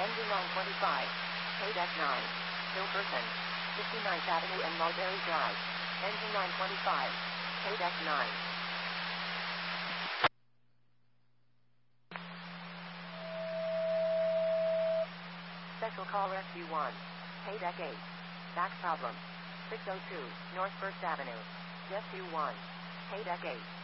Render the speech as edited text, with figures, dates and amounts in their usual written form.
Engine 925. Paydeck 9. Hilkerson. 59th Avenue and Mulberry Drive. Engine 925. Paydeck 9. Special call rescue 1. Paydeck 8. Back problem. 602 North 1st Avenue. Rescue 1. Paydeck 8.